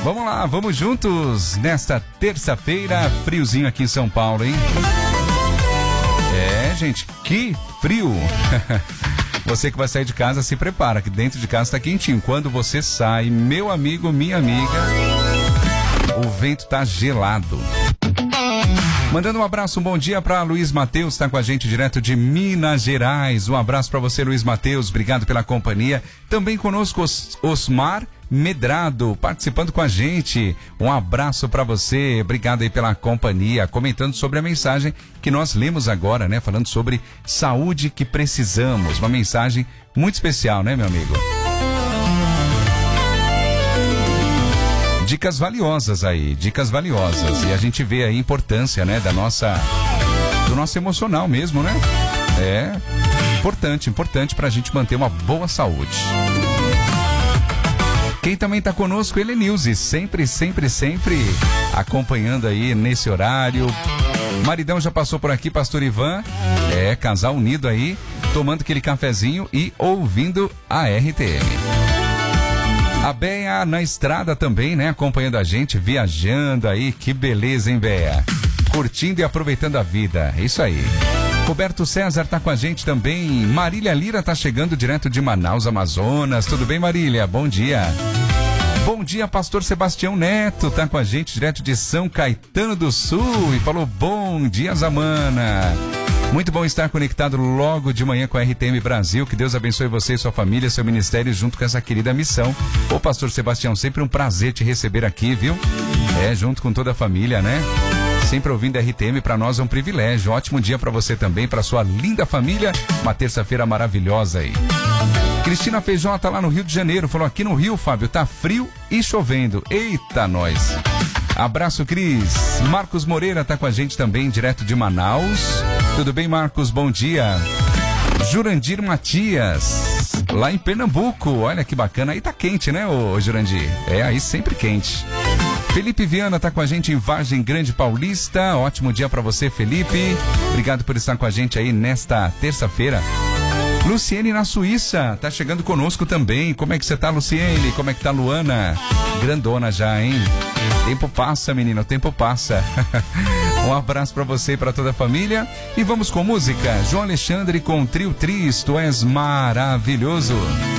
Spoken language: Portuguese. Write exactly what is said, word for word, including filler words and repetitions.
Vamos lá, vamos juntos nesta terça-feira, friozinho aqui em São Paulo, hein? É, gente, que frio! Você que vai sair de casa, se prepara, que dentro de casa tá quentinho. Quando você sai, meu amigo, minha amiga, o vento tá gelado. Mandando um abraço, um bom dia para Luiz Matheus, está com a gente direto de Minas Gerais. Um abraço para você, Luiz Matheus, obrigado pela companhia. Também conosco Os, Osmar Medrado, participando com a gente. Um abraço para você, obrigado aí pela companhia, comentando sobre a mensagem que nós lemos agora, né? Falando sobre saúde que precisamos. Uma mensagem muito especial, né, meu amigo? Dicas valiosas aí, dicas valiosas. E a gente vê a importância, né, da nossa, do nosso emocional mesmo, né? É importante, importante pra gente manter uma boa saúde. Quem também tá conosco, ele é Nilce, sempre, sempre, sempre acompanhando aí nesse horário. Maridão já passou por aqui, pastor Ivan, é, casal unido aí, tomando aquele cafezinho e ouvindo a R T M. A Béia na estrada também, né? Acompanhando a gente, viajando aí. Que beleza, hein, Béia? Curtindo e aproveitando a vida. É isso aí. Roberto César tá com a gente também. Marília Lira tá chegando direto de Manaus, Amazonas. Tudo bem, Marília? Bom dia. Bom dia, pastor Sebastião Neto. Tá com a gente direto de São Caetano do Sul. E falou, bom dia, Zamana. Muito bom estar conectado logo de manhã com a R T M Brasil. Que Deus abençoe você e sua família, seu ministério, junto com essa querida missão. Ô, pastor Sebastião, sempre um prazer te receber aqui, viu? É, junto com toda a família, né? Sempre ouvindo a R T M, para nós é um privilégio. Ótimo dia para você também, para sua linda família. Uma terça-feira maravilhosa aí. Cristina Feijó tá lá no Rio de Janeiro. Falou, aqui no Rio, Fábio, tá frio e chovendo. Eita, nós. Abraço, Cris. Marcos Moreira tá com a gente também, direto de Manaus. Tudo bem, Marcos? Bom dia. Jurandir Matias, lá em Pernambuco. Olha que bacana. Aí tá quente, né, ô Jurandir? É, aí sempre quente. Felipe Viana tá com a gente em Vargem Grande Paulista. Ótimo dia pra você, Felipe. Obrigado por estar com a gente aí nesta terça-feira. Luciene na Suíça, tá chegando conosco também. Como é que você tá, Luciene? Como é que tá, Luana? Grandona já, hein? Tempo passa, menina, o tempo passa. Um abraço pra você e pra toda a família. E vamos com música. João Alexandre com Trio Tris, tu és maravilhoso.